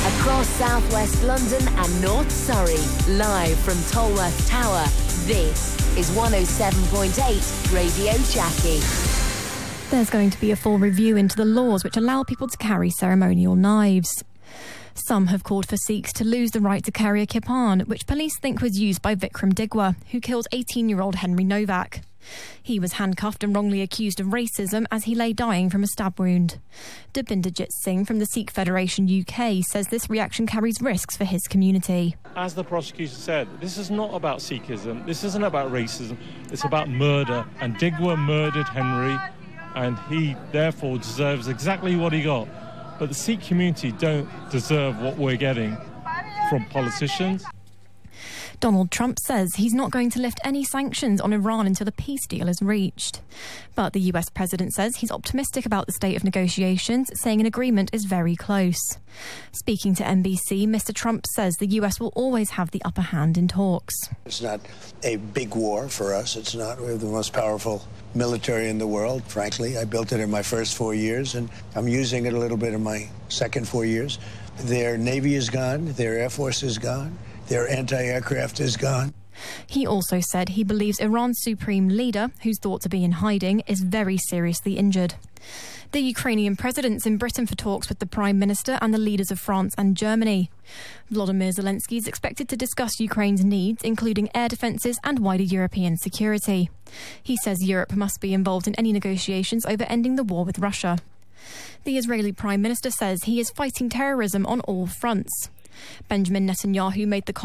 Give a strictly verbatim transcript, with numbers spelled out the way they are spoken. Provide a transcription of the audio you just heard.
Across southwest London and North Surrey, live from Tolworth Tower, this is one oh seven point eight Radio Jackie. There's going to be a full review into the laws which allow people to carry ceremonial knives. Some have called for Sikhs to lose the right to carry a kipan, which police think was used by Vikram Digwa, who killed eighteen-year-old Henry Novak. He was handcuffed and wrongly accused of racism as he lay dying from a stab wound. Dibinderjit Singh from the Sikh Federation U K says this reaction carries risks for his community. As the prosecutor said, this is not about Sikhism, this isn't about racism, it's about murder. And Digwa murdered Henry, and he therefore deserves exactly what he got. But the Sikh community don't deserve what we're getting from politicians. Donald Trump says he's not going to lift any sanctions on Iran until a peace deal is reached. But the U S president says he's optimistic about the state of negotiations, saying an agreement is very close. Speaking to N B C, Mister Trump says the U S will always have the upper hand in talks. It's not a big war for us. It's not. We have the most powerful military in the world, frankly. I built it in my first four years, and I'm using it a little bit in my second four years. Their Navy is gone. Their Air Force is gone. Their anti-aircraft is gone. He also said he believes Iran's supreme leader, who's thought to be in hiding, is very seriously injured. The Ukrainian president's in Britain for talks with the Prime Minister and the leaders of France and Germany. Volodymyr Zelensky is expected to discuss Ukraine's needs, including air defences and wider European security. He says Europe must be involved in any negotiations over ending the war with Russia. The Israeli Prime Minister says he is fighting terrorism on all fronts. Benjamin Netanyahu made the